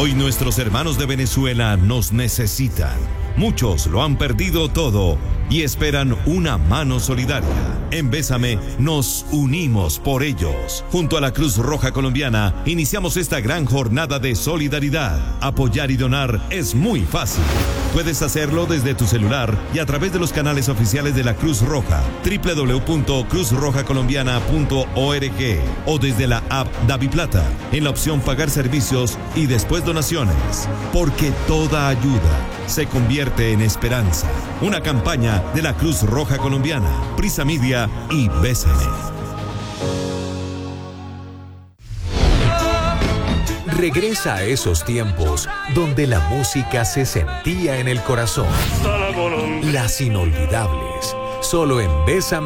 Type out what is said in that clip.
Hoy nuestros hermanos de Venezuela nos necesitan. Muchos lo han perdido todo y esperan una mano solidaria. En Bésame nos unimos por ellos. Junto a la Cruz Roja Colombiana iniciamos esta gran jornada de solidaridad. Apoyar y donar es muy fácil. Puedes hacerlo desde tu celular y a través de los canales oficiales de la Cruz Roja, www.cruzrojacolombiana.org o desde la app DaviPlata, en la opción Pagar servicios y después donaciones. Porque toda ayuda se convierte en esperanza. Una campaña de la Cruz Roja Colombiana, Prisa Media y Bésame. Regresa a esos tiempos donde la música se sentía en el corazón. Las inolvidables, solo en Bésame.